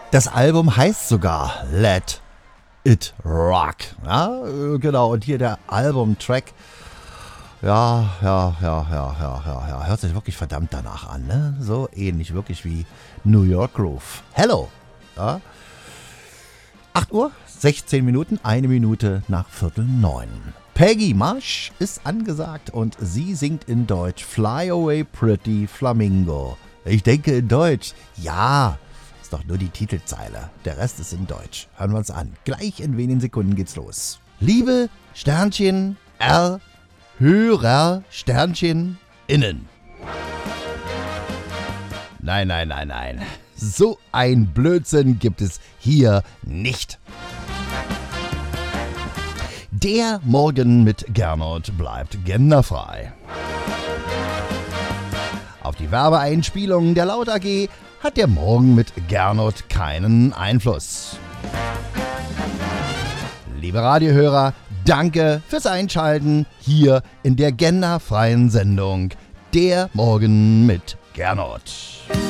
Das Album heißt sogar Let It Rock. Ja, genau. Und hier der Albumtrack. Ja. Hört sich wirklich verdammt danach an, ne? So ähnlich wirklich wie New York Groove. Hello. Ja. 8 Uhr, 16 Minuten, 1 Minute nach 8:45. Peggy Marsh ist angesagt und sie singt in Deutsch Fly Away Pretty Flamingo. Ich denke in Deutsch. Ja, ist doch nur die Titelzeile. Der Rest ist in Deutsch. Hören wir uns an. Gleich in wenigen Sekunden geht's los. Liebe Sternchen R Hörer Sternchen innen. Nein. So ein Blödsinn gibt es hier nicht. Der Morgen mit Gernot bleibt genderfrei. Auf die Werbeeinspielung der Laut AG hat der Morgen mit Gernot keinen Einfluss. Liebe Radiohörer, danke fürs Einschalten hier in der genderfreien Sendung Der Morgen mit Gernot.